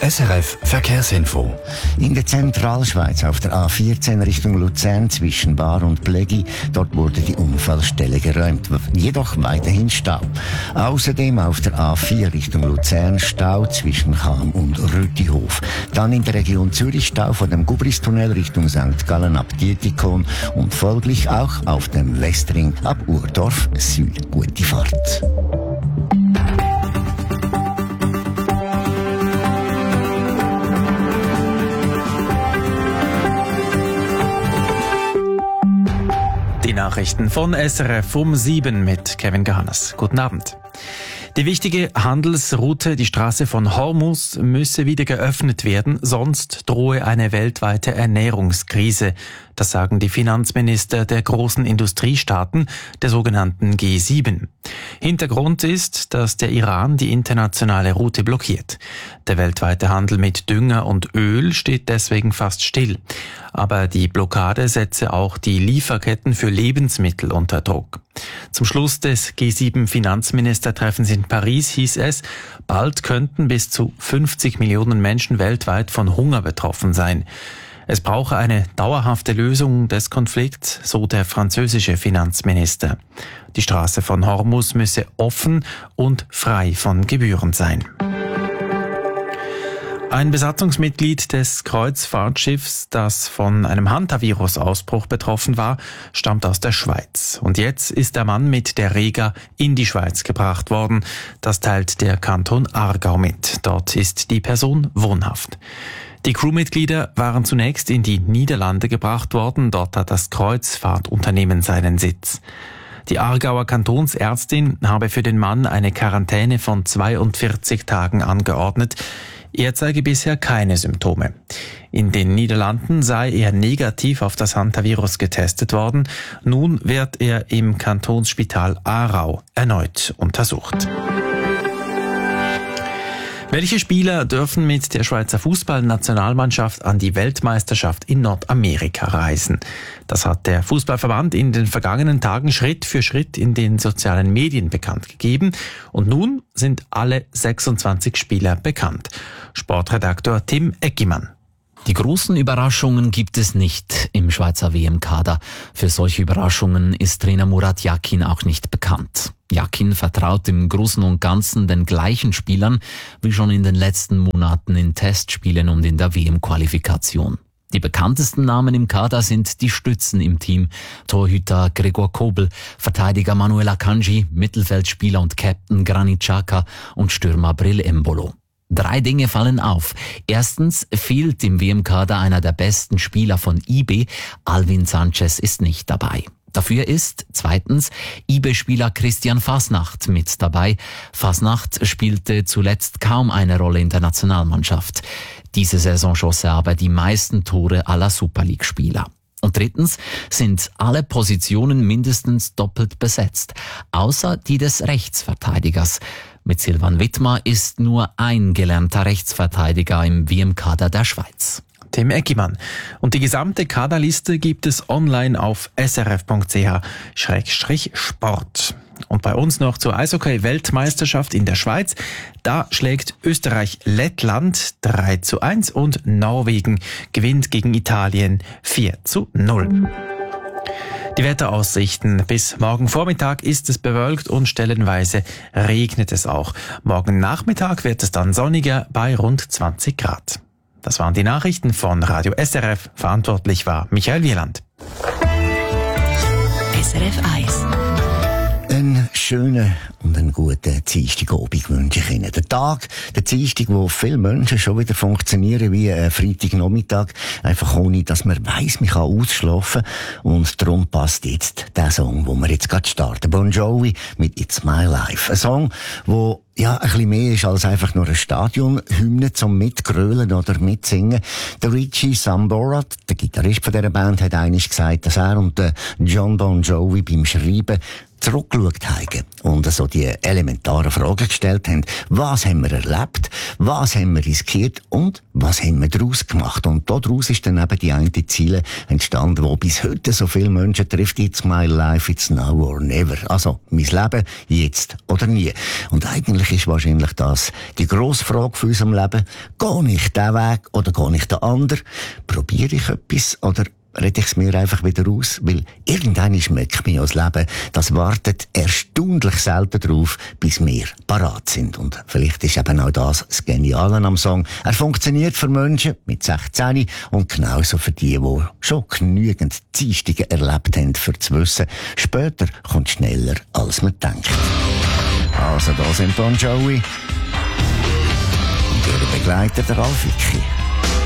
SRF Verkehrsinfo. In der Zentralschweiz auf der A14 Richtung Luzern zwischen Bar und Plägi, dort wurde die Unfallstelle geräumt, jedoch weiterhin Stau. Außerdem auf der A4 Richtung Luzern Stau zwischen Cham und Rütihof. Dann in der Region Zürich Stau von dem Gubristunnel Richtung St. Gallen ab Dietikon und folglich auch auf dem Westring ab Urdorf Süd. Gute Fahrt. Die Nachrichten von SRF um 7 mit Kevin Gahannes. Guten Abend. Die wichtige Handelsroute, die Straße von Hormuz, müsse wieder geöffnet werden, sonst drohe eine weltweite Ernährungskrise. Das sagen die Finanzminister der großen Industriestaaten, der sogenannten G7. Hintergrund ist, dass der Iran die internationale Route blockiert. Der weltweite Handel mit Dünger und Öl steht deswegen fast still. Aber die Blockade setze auch die Lieferketten für Lebensmittel unter Druck. Zum Schluss des G7-Finanzministertreffens in Paris hieß es, bald könnten bis zu 50 Millionen Menschen weltweit von Hunger betroffen sein. Es brauche eine dauerhafte Lösung des Konflikts, so der französische Finanzminister. Die Straße von Hormuz müsse offen und frei von Gebühren sein. Ein Besatzungsmitglied des Kreuzfahrtschiffs, das von einem Hantavirus-Ausbruch betroffen war, stammt aus der Schweiz. Und jetzt ist der Mann mit der Rega in die Schweiz gebracht worden. Das teilt der Kanton Aargau mit. Dort ist die Person wohnhaft. Die Crewmitglieder waren zunächst in die Niederlande gebracht worden. Dort hat das Kreuzfahrtunternehmen seinen Sitz. Die Aargauer Kantonsärztin habe für den Mann eine Quarantäne von 42 Tagen angeordnet. Er zeige bisher keine Symptome. In den Niederlanden sei er negativ auf das Hantavirus getestet worden. Nun wird er im Kantonsspital Aarau erneut untersucht. Welche Spieler dürfen mit der Schweizer Fußballnationalmannschaft an die Weltmeisterschaft in Nordamerika reisen? Das hat der Fußballverband in den vergangenen Tagen Schritt für Schritt in den sozialen Medien bekannt gegeben. Und nun sind alle 26 Spieler bekannt. Sportredaktor Tim Eckimann. Die großen Überraschungen gibt es nicht im Schweizer WM-Kader. Für solche Überraschungen ist Trainer Murat Yakin auch nicht bekannt. Yakin vertraut im Großen und Ganzen den gleichen Spielern wie schon in den letzten Monaten in Testspielen und in der WM-Qualifikation. Die bekanntesten Namen im Kader sind die Stützen im Team. Torhüter Gregor Kobel, Verteidiger Manuel Akanji, Mittelfeldspieler und Captain Granit Xhaka und Stürmer Bril Embolo. 3 Dinge fallen auf. Erstens fehlt im WM-Kader einer der besten Spieler von IB. Alvin Sanchez ist nicht dabei. Dafür ist zweitens IB-Spieler Christian Fasnacht mit dabei. Fasnacht spielte zuletzt kaum eine Rolle in der Nationalmannschaft. Diese Saison schoss er aber die meisten Tore aller Super League-Spieler. Und drittens sind alle Positionen mindestens doppelt besetzt, außer die des Rechtsverteidigers. Mit Silvan Wittmer ist nur ein gelernter Rechtsverteidiger im WM-Kader der Schweiz. Tim Eckimann. Und die gesamte Kaderliste gibt es online auf srf.ch/sport. Und bei uns noch zur Eishockey-Weltmeisterschaft in der Schweiz. Da schlägt Österreich Lettland 3:1 und Norwegen gewinnt gegen Italien 4:0. Die Wetteraussichten. Bis morgen Vormittag ist es bewölkt und stellenweise regnet es auch. Morgen Nachmittag wird es dann sonniger bei rund 20 Grad. Das waren die Nachrichten von Radio SRF. Verantwortlich war Michael Wieland. SRF 1. Einen schönen und einen guten Dienstagabend wünsche ich Ihnen. Der Dienstag, wo viele Menschen schon wieder funktionieren wie ein Freitagnachmittag, einfach ohne, dass man weiss, man kann ausschlafen. Und darum passt jetzt der Song, wo wir jetzt gerade starten. Bon Jovi mit It's My Life. Ein Song, wo ein bisschen mehr ist als einfach nur eine Stadionhymne zum Mitgrölen oder Mitsingen. Der Richie Sambora, der Gitarrist von dieser Band, hat einmal gesagt, dass er und John Bon Jovi beim Schreiben zurückgeschaut haben und so die elementaren Fragen gestellt haben. Was haben wir erlebt? Was haben wir riskiert und was haben wir daraus gemacht? Und daraus ist dann eben die eine Ziele entstanden, die bis heute so viele Menschen trifft. It's my life, it's now or never. Also, mein Leben, jetzt oder nie. Und eigentlich ist wahrscheinlich das die grosse Frage für unserem Leben. Gehe ich diesen Weg oder gehe ich den anderen? Probiere ich etwas oder rede ich es mir einfach wieder aus? Weil irgendwann schmeckt mir das Leben. Das wartet erstaunlich selten darauf, bis wir parat sind. Und vielleicht ist eben auch das Geniale am Song. Er funktioniert für Menschen mit 16 und genauso für die schon genügend Dienstungen erlebt haben, für zu wissen, später kommt schneller, als man denkt. Also, da sind Bon Jovi und ihre Begleiter, der Ralf Vicki.